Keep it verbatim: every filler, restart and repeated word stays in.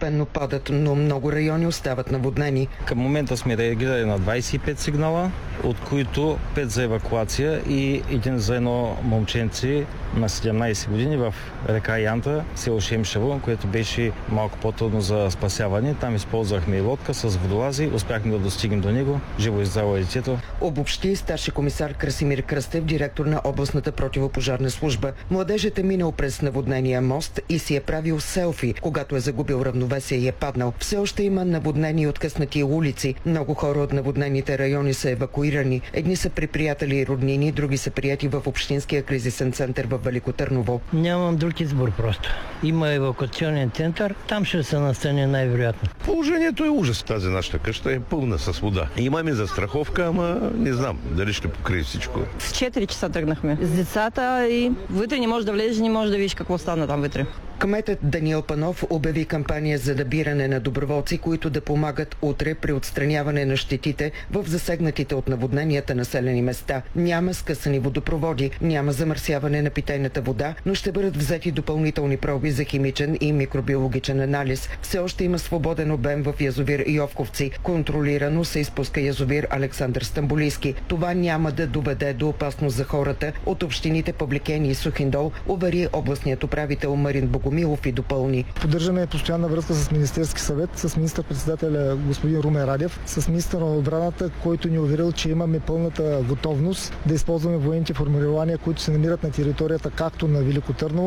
постепенно падат, но много райони остават наводнени. Към момента сме реагирали на двадесет и пет сигнала, от които пет за евакуация и един за едно момченце на седемнадесет години в река Янта, село Шемшево, което беше малко по-трудно за спасяване. Там използвахме и лодка с водолази, успяхме да достигнем до него. Живо издало е детето. Обобщи старши комисар Красимир Кръстев, директор на областната противопожарна служба. Младежът е минал през наводнения мост и си е правил селфи, когато е загубил равновесие и е паднал. Все още има наводнени и откъснати улици. Много хора от наводнените райони са евакуирани. Едни са при приятели и роднини, други са прияти в общинския кризисен център в Велико Търново. Нямам друг избор просто. Има евакуационен център, там ще се настане най-вероятно. Положението е ужас. Тази нашата къща е пълна с вода. Имаме застраховка, ама не знам дали ще покрие всичко. С четири часа тръгнахме с децата и вътре не можеш да влезеш, не можеш да видиш какво стана там вътре. Кметът Даниел Панов обяви кампания за набиране на доброволци, които да помагат утре при отстраняване на щетите в засегнатите от наводненията населени места. Няма скъсани водопроводи, няма замърсяване на питейната вода, но ще бъдат взети допълнителни проби за химичен и микробиологичен анализ. Все още има свободен обем в язовир Йовковци. Контролирано се изпуска язовир Александър Стамболийски. Това няма да доведе до опасност за хората от общините Павликени и Сухиндол, увери областният управител Марин Богомилов и допълни. Поддържаме постоянна връзка с Министерски съвет, с министър-председателя господин Румен Радев, с министъра на отбраната, който ни уверил, че имаме пълната готовност да използваме военните формирования, които се намират на територията както на Велико Търново,